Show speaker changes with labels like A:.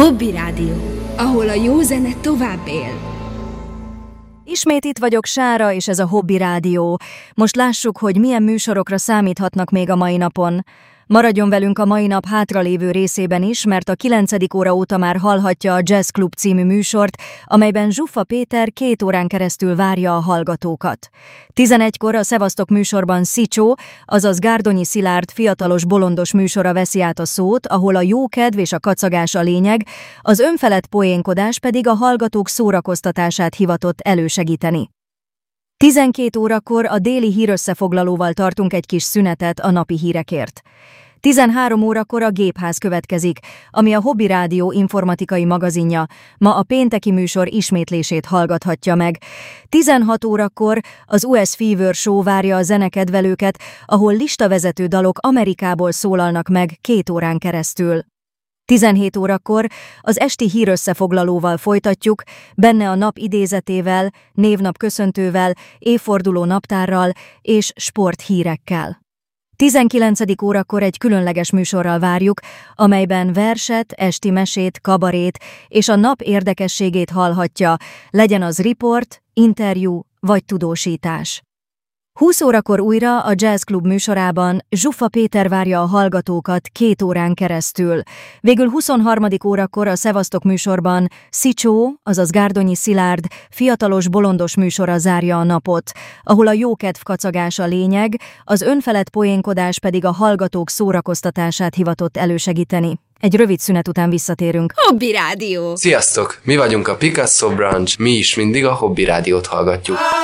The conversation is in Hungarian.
A: Hobby Rádió, ahol a jó zene tovább él.
B: Ismét itt vagyok, Sára, és ez a Hobby Rádió. Most lássuk, hogy milyen műsorokra számíthatnak még a mai napon. Maradjon velünk a mai nap hátralévő részében is, mert a 9. óra óta már hallhatja a Jazz Club című műsort, amelyben Zsuffa Péter 2 órán keresztül várja a hallgatókat. 11-kor a Szevasztok műsorban Szicsó, azaz Gárdonyi Szilárd fiatalos bolondos műsora veszi át a szót, ahol a jókedv és a kacagás a lényeg, az önfelett poénkodás pedig a hallgatók szórakoztatását hivatott elősegíteni. 12 órakor a déli hírösszefoglalóval tartunk egy kis szünetet a napi hírekért. 13 órakor a Gépház következik, ami a Hobby Rádió informatikai magazinja. Ma a pénteki műsor ismétlését hallgathatja meg. 16 órakor az US Fever Show várja a zenekedvelőket, ahol listavezető dalok Amerikából szólalnak meg 2 órán keresztül. 17 órakor az esti hírösszefoglalóval folytatjuk, benne a nap idézetével, névnap köszöntővel, évforduló naptárral és sporthírekkel. 19 órakor egy különleges műsorral várjuk, amelyben verset, esti mesét, kabarét és a nap érdekességét hallhatja, legyen az riport, interjú vagy tudósítás. 20 órakor újra a Jazz Club műsorában Zsuffa Péter várja a hallgatókat 2 órán keresztül. Végül 23. órakor a Szevasztok műsorban Szicsó, azaz Gárdonyi Szilárd fiatalos bolondos műsora zárja a napot, ahol a jókedv kacagás a lényeg, az önfelett poénkodás pedig a hallgatók szórakoztatását hivatott elősegíteni. Egy rövid szünet után visszatérünk.
A: Hobby Rádió!
C: Sziasztok! Mi vagyunk a Picasso Branch, mi is mindig a Hobby Rádiót hallgatjuk.